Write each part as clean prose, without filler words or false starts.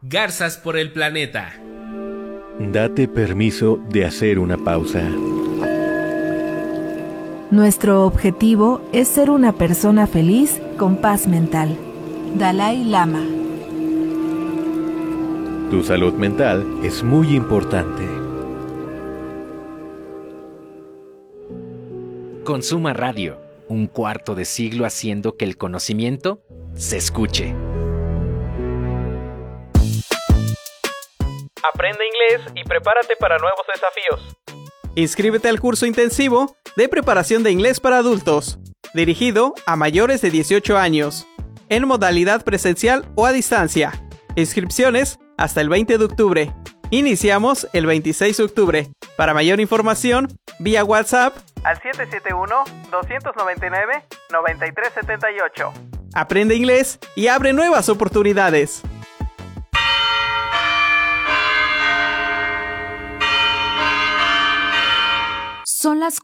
Garzas por el planeta. Date permiso de hacer una pausa. Nuestro objetivo es ser una persona feliz con paz mental. Dalai Lama. Tu salud mental es muy importante. Consuma Radio, un cuarto de siglo haciendo que el conocimiento se escuche. Aprende inglés y prepárate para nuevos desafíos. Inscríbete al curso intensivo de preparación de inglés para adultos, dirigido a mayores de 18 años, en modalidad presencial o a distancia. Inscripciones hasta el 20 de octubre. Iniciamos el 26 de octubre. Para mayor información, vía WhatsApp Al 771-299-9378. Aprende inglés y abre nuevas oportunidades. Son las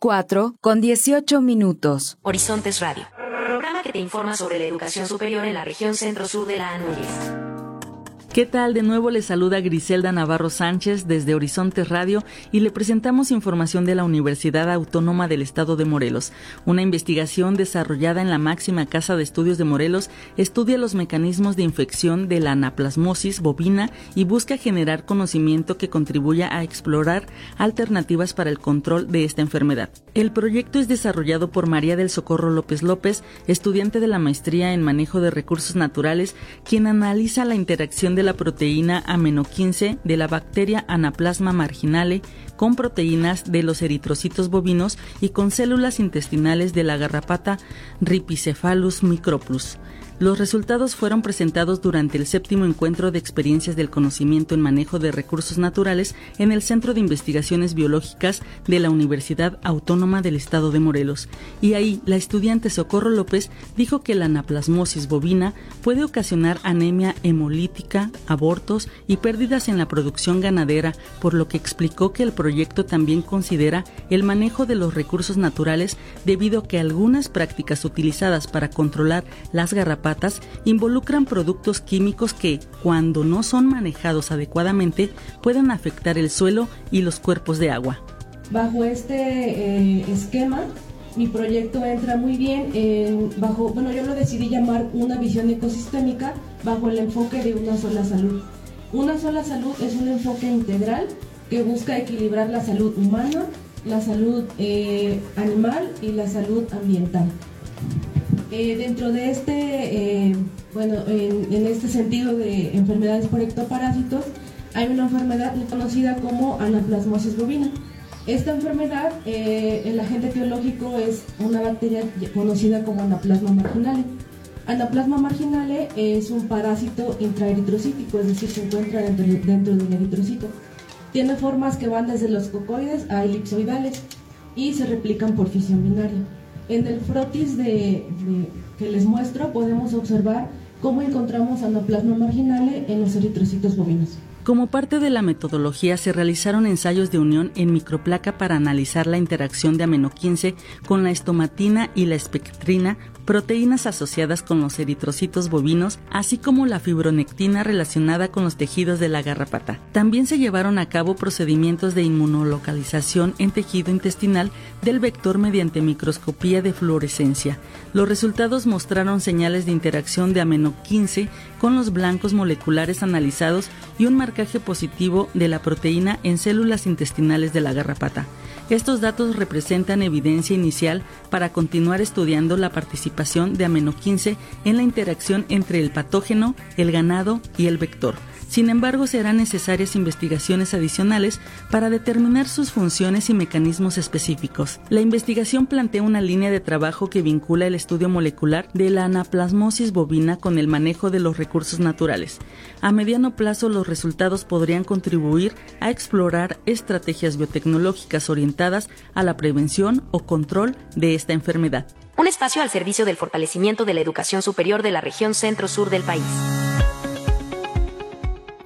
4:18. Horizontes Radio, programa que te informa sobre la educación superior en la región centro-sur de la Núñez. ¿Qué tal? De nuevo les saluda Griselda Navarro Sánchez desde Horizontes Radio y le presentamos información de la Universidad Autónoma del Estado de Morelos. Una investigación desarrollada en la máxima casa de estudios de Morelos estudia los mecanismos de infección de la anaplasmosis bovina y busca generar conocimiento que contribuya a explorar alternativas para el control de esta enfermedad. El proyecto es desarrollado por María del Socorro López López, estudiante de la maestría en manejo de recursos naturales, quien analiza la interacción de la proteína ameno 15 de la bacteria Anaplasma marginale con proteínas de los eritrocitos bovinos y con células intestinales de la garrapata Rhipicephalus microplus. Los resultados fueron presentados durante el 7º encuentro de experiencias del conocimiento en manejo de recursos naturales en el Centro de Investigaciones Biológicas de la Universidad Autónoma del Estado de Morelos. Y ahí, la estudiante Socorro López dijo que la anaplasmosis bovina puede ocasionar anemia hemolítica, abortos y pérdidas en la producción ganadera, por lo que explicó que el proyecto también considera el manejo de los recursos naturales debido a que algunas prácticas utilizadas para controlar las garrapatas involucran productos químicos que, cuando no son manejados adecuadamente, pueden afectar el suelo y los cuerpos de agua. Bajo este esquema, mi proyecto entra muy bien yo lo decidí llamar una visión ecosistémica bajo el enfoque de una sola salud. Una sola salud es un enfoque integral que busca equilibrar la salud humana, la salud animal y la salud ambiental. Dentro de en este sentido de enfermedades por ectoparásitos, hay una enfermedad conocida como anaplasmosis bovina. Esta enfermedad, el agente etiológico es una bacteria conocida como Anaplasma marginale. Anaplasma marginale es un parásito intraeritrocítico, es decir, se encuentra dentro del eritrocito. Tiene formas que van desde los cocoides a elipsoidales y se replican por fisión binaria. En el frotis que les muestro podemos observar cómo encontramos Anaplasma marginale en los eritrocitos bovinos. Como parte de la metodología, se realizaron ensayos de unión en microplaca para analizar la interacción de ameno 15 con la estomatina y la espectrina, proteínas asociadas con los eritrocitos bovinos, así como la fibronectina relacionada con los tejidos de la garrapata. También se llevaron a cabo procedimientos de inmunolocalización en tejido intestinal del vector mediante microscopía de fluorescencia. Los resultados mostraron señales de interacción de ameno 15 con los blancos moleculares analizados y un marcaje positivo de la proteína en células intestinales de la garrapata. Estos datos representan evidencia inicial para continuar estudiando la participación de ameno 15 en la interacción entre el patógeno, el ganado y el vector. Sin embargo, serán necesarias investigaciones adicionales para determinar sus funciones y mecanismos específicos. La investigación plantea una línea de trabajo que vincula el estudio molecular de la anaplasmosis bovina con el manejo de los recursos naturales. A mediano plazo, los resultados podrían contribuir a explorar estrategias biotecnológicas orientadas a la prevención o control de esta enfermedad. Un espacio al servicio del fortalecimiento de la educación superior de la región centro-sur del país.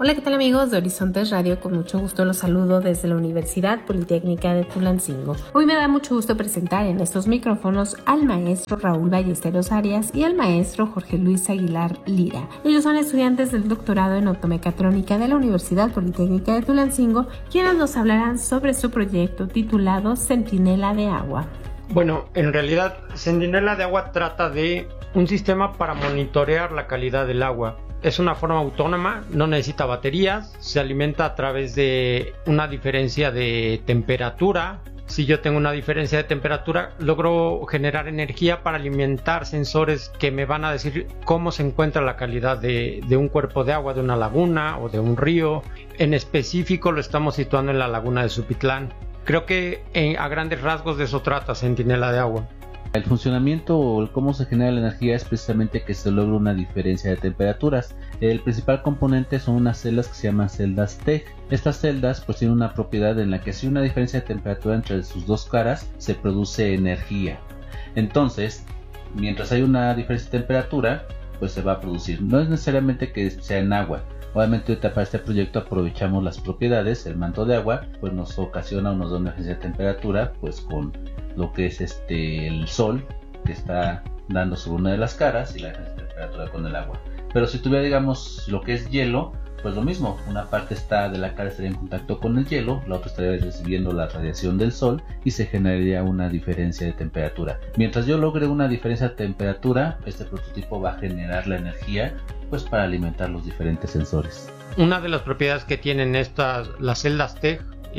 Hola, ¿qué tal amigos de Horizontes Radio? Con mucho gusto los saludo desde la Universidad Politécnica de Tulancingo. Hoy me da mucho gusto presentar en estos micrófonos al maestro Raúl Ballesteros Arias y al maestro Jorge Luis Aguilar Lira. Ellos son estudiantes del doctorado en optomecatrónica de la Universidad Politécnica de Tulancingo, quienes nos hablarán sobre su proyecto titulado Centinela de Agua. Bueno, en realidad Centinela de Agua trata de un sistema para monitorear la calidad del agua. Es una forma autónoma, no necesita baterías, se alimenta a través de una diferencia de temperatura. Si yo tengo una diferencia de temperatura, logro generar energía para alimentar sensores que me van a decir cómo se encuentra la calidad de un cuerpo de agua, de una laguna o de un río. En específico lo estamos situando en la laguna de Supitlán. Creo que a grandes rasgos de eso trata Centinela de Agua. El funcionamiento o el cómo se genera la energía es precisamente que se logra una diferencia de temperaturas. El principal componente son unas celdas que se llaman celdas TEG. Estas celdas pues tienen una propiedad en la que si hay una diferencia de temperatura entre sus dos caras se produce energía. Entonces, mientras hay una diferencia de temperatura, pues se va a producir. No es necesariamente que sea en agua. Obviamente para este proyecto aprovechamos las propiedades. El manto de agua pues nos ocasiona o nos da una diferencia de temperatura pues con lo que es el sol que está dando sobre una de las caras y la temperatura con el agua. Pero si tuviera digamos lo que es hielo, pues lo mismo, una parte de la cara estaría en contacto con el hielo, la otra estaría recibiendo la radiación del sol y se generaría una diferencia de temperatura. Mientras yo logre una diferencia de temperatura, este prototipo va a generar la energía pues para alimentar los diferentes sensores. Una de las propiedades que tienen las celdas TEG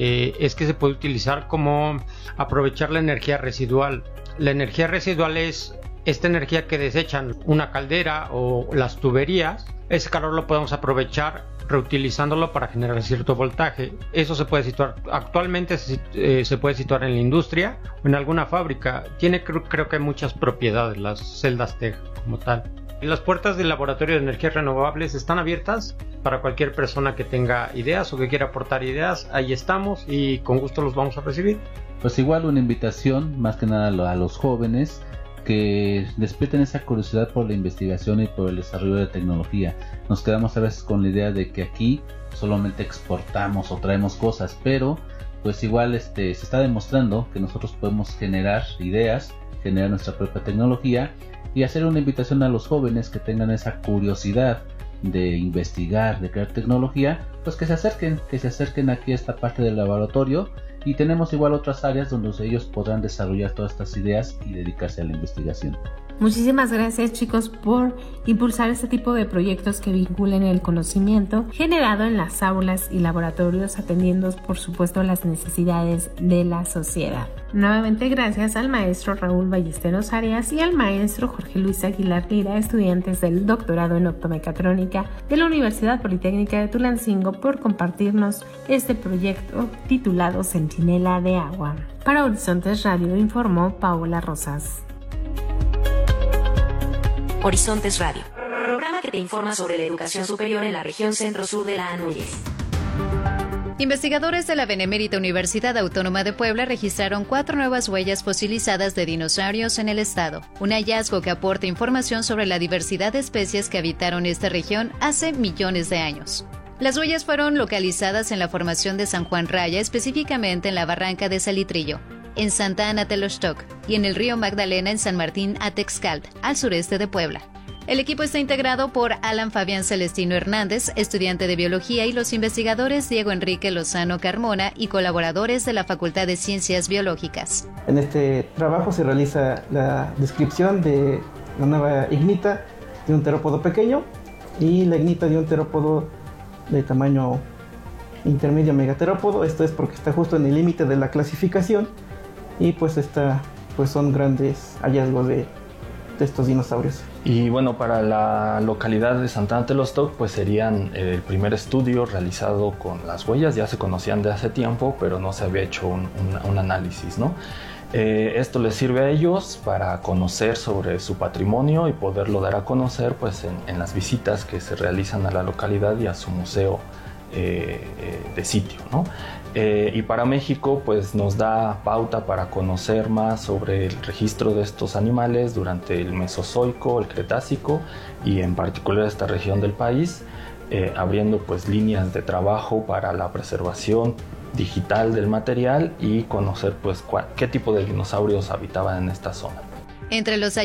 es que se puede utilizar como aprovechar la energía residual. La energía residual es esta energía que desechan una caldera o las tuberías. Ese calor lo podemos aprovechar reutilizándolo para generar cierto voltaje. Eso se puede situar, actualmente se puede situar en la industria o en alguna fábrica. Tiene creo que muchas propiedades las celdas TEG como tal. Las puertas del Laboratorio de Energías Renovables están abiertas para cualquier persona que tenga ideas o que quiera aportar ideas. Ahí estamos y con gusto los vamos a recibir. Pues igual una invitación más que nada a los jóvenes que despierten esa curiosidad por la investigación y por el desarrollo de tecnología. Nos quedamos a veces con la idea de que aquí solamente exportamos o traemos cosas, pero pues igual se está demostrando que nosotros podemos generar ideas, generar nuestra propia tecnología y hacer una invitación a los jóvenes que tengan esa curiosidad de investigar, de crear tecnología, pues que se acerquen aquí a esta parte del laboratorio. Y tenemos igual otras áreas donde ellos podrán desarrollar todas estas ideas y dedicarse a la investigación. Muchísimas gracias chicos por impulsar este tipo de proyectos que vinculen el conocimiento generado en las aulas y laboratorios, atendiendo por supuesto las necesidades de la sociedad. Nuevamente gracias al maestro Raúl Ballesteros Arias y al maestro Jorge Luis Aguilar Lira, estudiantes del doctorado en optomecatrónica de la Universidad Politécnica de Tulancingo, por compartirnos este proyecto titulado Centinela de Agua. Para Horizontes Radio informó Paola Rosas. Horizontes Radio, programa que te informa sobre la educación superior en la región centro-sur de la Núñez. Investigadores de la Benemérita Universidad Autónoma de Puebla registraron 4 nuevas huellas fosilizadas de dinosaurios en el estado, un hallazgo que aporta información sobre la diversidad de especies que habitaron esta región hace millones de años. Las huellas fueron localizadas en la formación de San Juan Raya, específicamente en la barranca de Salitrillo, en Santa Ana Telostoc y en el río Magdalena en San Martín Atexcalt, al sureste de Puebla. El equipo está integrado por Alan Fabián Celestino Hernández, estudiante de biología, y los investigadores Diego Enrique Lozano Carmona y colaboradores de la Facultad de Ciencias Biológicas. En este trabajo se realiza la descripción de la nueva ignita de un terópodo pequeño y la ignita de un terópodo de tamaño intermedio megaterópodo. Esto es porque está justo en el límite de la clasificación y pues son grandes hallazgos de estos dinosaurios. Y bueno, para la localidad de Santa Ana Telostoc pues serían el primer estudio realizado con las huellas. Ya se conocían de hace tiempo, pero no se había hecho un análisis, ¿no? Esto les sirve a ellos para conocer sobre su patrimonio y poderlo dar a conocer pues en las visitas que se realizan a la localidad y a su museo de sitio, ¿no? Y para México pues nos da pauta para conocer más sobre el registro de estos animales durante el Mesozoico, el Cretácico y en particular esta región del país. abriendo pues líneas de trabajo para la preservación digital del material y conocer pues qué tipo de dinosaurios habitaban en esta zona. Entre los